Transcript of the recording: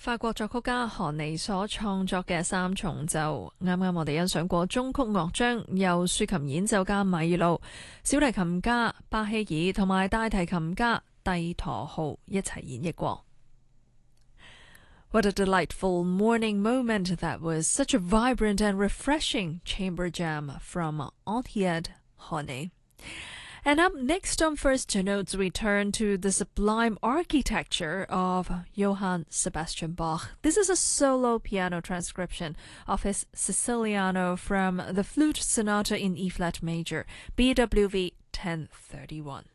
法國作曲家韓尼所創作嘅三重奏，啱啱我哋欣賞過中曲樂章，由豎琴演奏家米路、小提琴家巴希爾同埋大提琴家蒂陀浩一齊演繹過。What a delightful morning moment that was. Such a vibrant and refreshing chamber jam from Entied Honey. And up next on First Notes, we turn to the sublime architecture of Johann Sebastian Bach. This is a solo piano transcription of his Siciliano from the Flute Sonata in E-flat major, BWV 1031.